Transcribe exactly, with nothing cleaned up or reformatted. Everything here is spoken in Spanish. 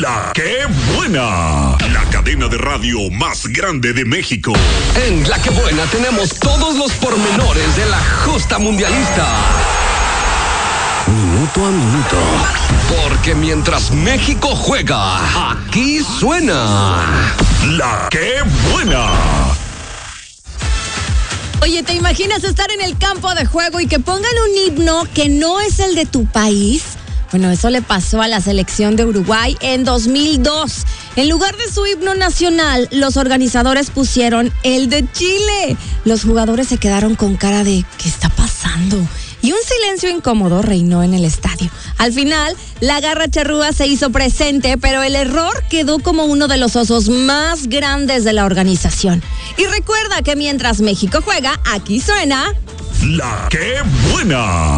La que buena. La cadena de radio más grande de México. En La que buena tenemos todos los pormenores de la justa mundialista. Minuto a minuto. Porque mientras México juega, aquí suena La que buena. Oye, ¿te imaginas estar en el campo de juego y que pongan un himno que no es el de tu país? Bueno, eso le pasó a la selección de Uruguay en dos mil dos. En lugar de su himno nacional, los organizadores pusieron el de Chile. Los jugadores se quedaron con cara de ¿qué está pasando? Y un silencio incómodo reinó en el estadio. Al final, la garra charrúa se hizo presente, pero el error quedó como uno de los osos más grandes de la organización. Y recuerda que mientras México juega, aquí suena La que buena.